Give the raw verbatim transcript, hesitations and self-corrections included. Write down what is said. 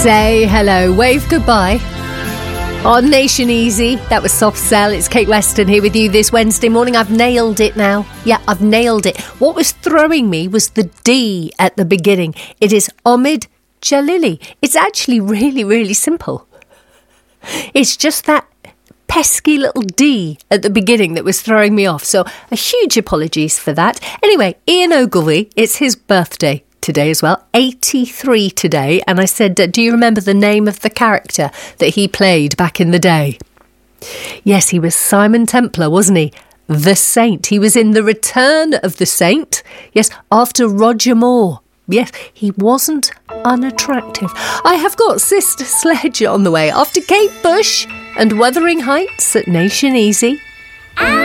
Say hello, wave goodbye. On Nation Easy, that was Soft Cell. It's Kate Weston here with you this Wednesday morning. I've nailed it now. Yeah, I've nailed it. What was throwing me was the D at the beginning. It is Omid Jalili. It's actually really, really simple. It's just that pesky little D at the beginning that was throwing me off. So a huge apologies for that. Anyway, Ian Ogilvy, it's his birthday today as well, eighty-three today, and I said, do you remember the name of the character that he played back in the day? Yes, he was Simon Templar, wasn't he? The Saint. He was in The Return of the Saint. Yes, after Roger Moore. Yes, he wasn't unattractive. I have got Sister Sledge on the way after Kate Bush and Wuthering Heights at Nation Easy.